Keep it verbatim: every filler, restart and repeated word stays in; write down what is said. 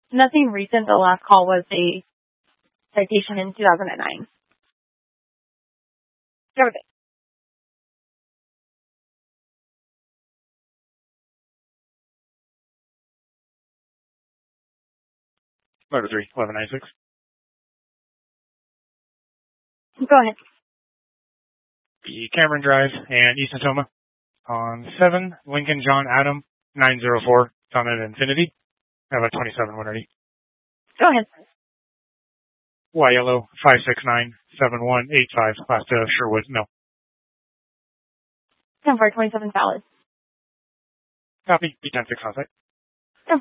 Nothing recent. The last call was a citation in two thousand nine. Okay. Motor three, eleven ninety-six. Go ahead. The Cameron Drive and East Natoma on seven, Lincoln John Adam, nine zero four, on at Infinity. I have a twenty-seven one ready. Go ahead. Y Yellow, five six nine, seven one eight five, last to Sherwood, no. ten four twenty-seven valid. Copy, B ten six on site.